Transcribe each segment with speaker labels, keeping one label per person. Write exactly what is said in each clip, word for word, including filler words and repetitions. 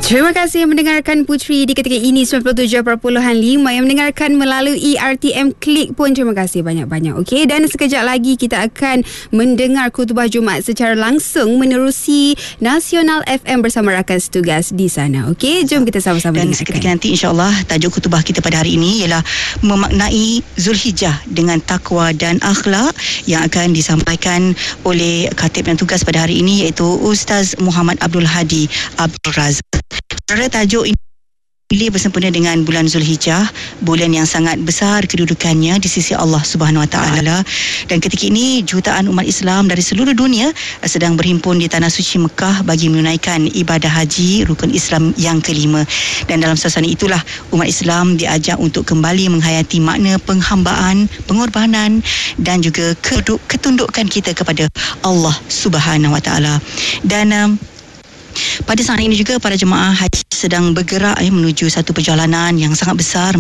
Speaker 1: Terima kasih yang mendengarkan Puteri di ketika ini sembilan puluh tujuh perpuluhan lima, yang mendengarkan melalui R T M Klik pun terima kasih banyak-banyak. Okey, dan sekejap lagi kita akan mendengar khutbah Jumaat secara langsung menerusi Nasional F M bersama rakan setugas di sana. Okey, jom kita sama-sama
Speaker 2: dan
Speaker 1: dengarkan.
Speaker 2: seketika nanti insya-Allah tajuk khutbah kita pada hari ini ialah memaknai Zulhijjah dengan takwa dan akhlak, yang akan disampaikan oleh Khatib dan Tugas pada hari ini, iaitu Ustaz Muhammad Abdul Hadi Abdul Razak. Secara tajuk ini pilih bersempena dengan bulan Zulhijjah, bulan yang sangat besar kedudukannya di sisi Allah Subhanahu Wa Taala, dan ketika ini jutaan umat Islam dari seluruh dunia sedang berhimpun di tanah suci Mekah bagi menunaikan ibadah haji rukun Islam yang kelima. Dan dalam suasana itulah umat Islam diajak untuk kembali menghayati makna penghambaan, pengorbanan dan juga ketundukan kita kepada Allah Subhanahu Wa Taala. Dan um, pada saat ini juga para jemaah haji sedang bergerak eh, menuju satu perjalanan yang sangat besar,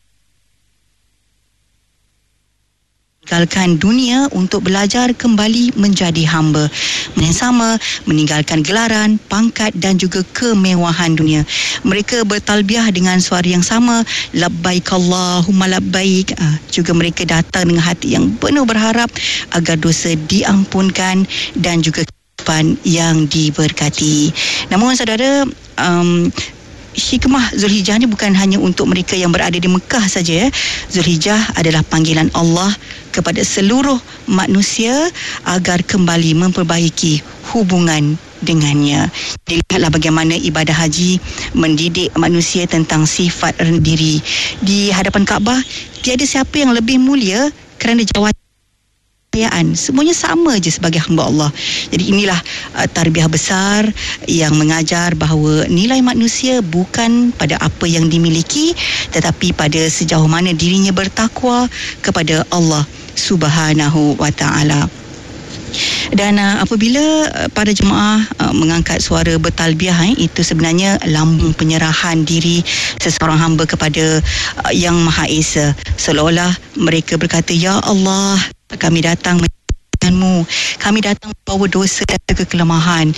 Speaker 2: meninggalkan dunia untuk belajar kembali menjadi hamba yang sama, meninggalkan gelaran, pangkat dan juga kemewahan dunia. Mereka bertalbiah dengan suara yang sama, labbaik Allahumma labbaik. Ah, juga mereka datang dengan hati yang penuh berharap agar dosa diampunkan dan juga yang diberkati. Namun saudara, um, hikmah Zulhijjah ni bukan hanya untuk mereka yang berada di Mekah saja. Zulhijjah adalah panggilan Allah kepada seluruh manusia agar kembali memperbaiki hubungan dengannya. Dilihatlah bagaimana ibadah haji mendidik manusia tentang sifat rendah diri. Di hadapan Kaabah, tiada siapa yang lebih mulia kerana jawatan. Semuanya sama je sebagai hamba Allah. Jadi inilah uh, tarbiyah besar yang mengajar bahawa nilai manusia bukan pada apa yang dimiliki, tetapi pada sejauh mana dirinya bertakwa kepada Allah Subhanahu Wa Taala. Dan uh, apabila uh, para jemaah uh, mengangkat suara bertalbiah, eh, itu sebenarnya lambung penyerahan diri seseorang hamba kepada uh, Yang Maha Esa. Seolah-olah mereka berkata, ya Allah, kami datang menjadikanmu, kami datang membawa dosa dan kelemahan,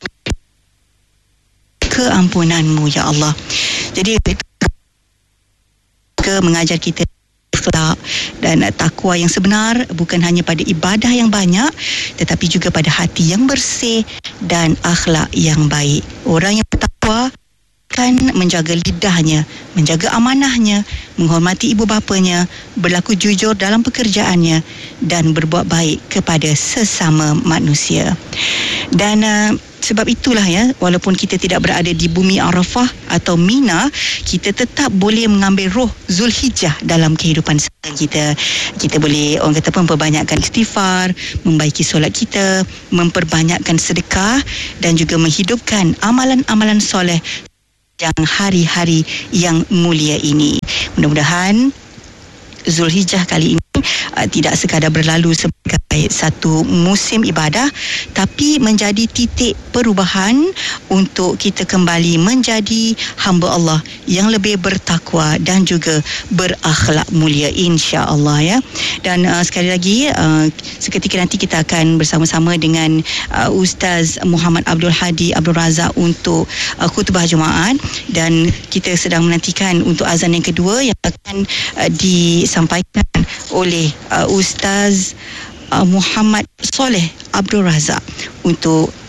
Speaker 2: keampunanmu ya Allah. Jadi mereka mengajar kita akhlak dan takwa yang sebenar, bukan hanya pada ibadah yang banyak, tetapi juga pada hati yang bersih dan akhlak yang baik. Orang yang bertakwa kan menjaga lidahnya, menjaga amanahnya, menghormati ibu bapanya, berlaku jujur dalam pekerjaannya dan berbuat baik kepada sesama manusia. Dan uh, sebab itulah ya, walaupun kita tidak berada di bumi Arafah atau Mina, kita tetap boleh mengambil roh Zulhijjah dalam kehidupan kita. Kita boleh, orang kata, memperbanyakkan istighfar, membaiki solat kita, memperbanyakkan sedekah dan juga menghidupkan amalan-amalan soleh yang hari-hari yang mulia ini. Mudah-mudahan Zulhijjah kali ini uh, tidak sekadar berlalu sebagai satu musim ibadah, tapi menjadi titik perubahan untuk kita kembali menjadi hamba Allah yang lebih bertakwa dan juga berakhlak mulia, insya-Allah ya. Dan uh, sekali lagi uh, seketika nanti kita akan bersama-sama dengan uh, Ustaz Muhammad Abdul Hadi Abdul Razak untuk uh, khutbah Jumaat, dan kita sedang menantikan untuk azan yang kedua yang akan uh, disampaikan oleh uh, Ustaz uh, Muhammad Soleh Abdul Razak untuk